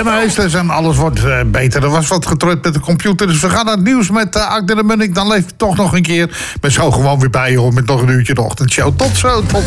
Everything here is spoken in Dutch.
meesters en alles wordt beter. Er was wat getreurd met de computer, dus we gaan naar het nieuws met Agda de Munnik. Dan leeft hij toch nog een keer. Ik ben zo gewoon weer bij, hoor, met nog een uurtje de ochtendshow. Tot zo, tot